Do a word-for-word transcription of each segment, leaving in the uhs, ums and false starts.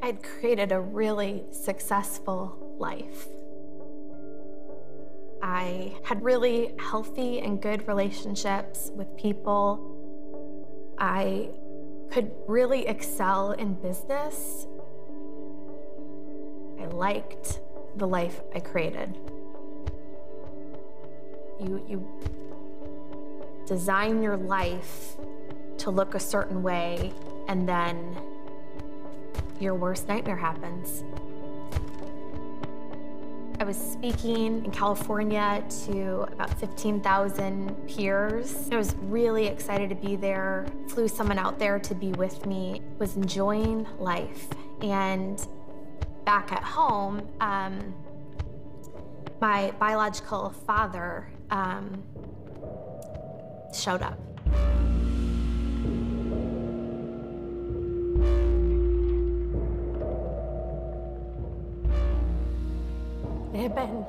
I'd created a really successful life. I had really healthy and good relationships with people. I could really excel in business. I liked the life I created. You, you design your life to look a certain way, and then your worst nightmare happens. I was speaking in California to about fifteen thousand peers. I was really excited to be there. Flew someone out there to be with me. Was enjoying life. And back at home, um, my biological father um, showed up. It had been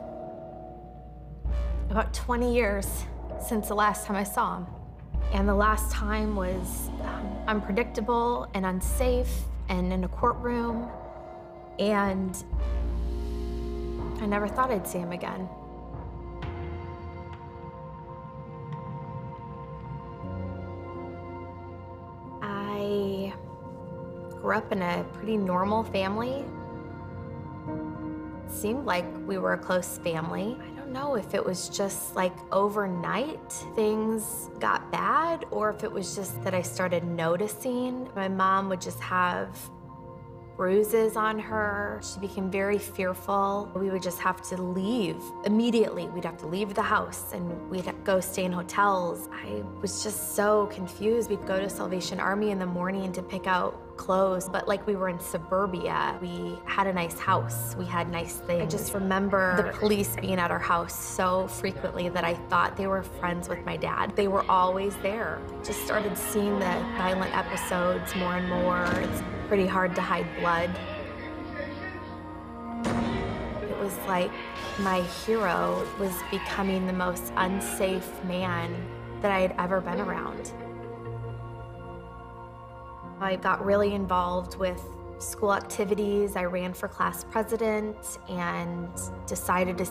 about twenty years since the last time I saw him. And the last time was um, unpredictable and unsafe and in a courtroom. And I never thought I'd see him again. I grew up in a pretty normal family. Seemed like we were a close family. I don't know if it was just like overnight things got bad, or if it was just that I started noticing. My mom would just have bruises on her. She became very fearful. We would just have to leave immediately. We'd have to leave the house and we'd go stay in hotels. I was just so confused. We'd go to Salvation Army in the morning to pick out clothes, but like we were in suburbia. We had a nice house. We had nice things. I just remember the police being at our house so frequently that I thought they were friends with my dad. They were always there. Just started seeing the violent episodes more and more. It's pretty hard to hide blood. It was like my hero was becoming the most unsafe man that I had ever been around. I got really involved with school activities. I ran for class president and decided to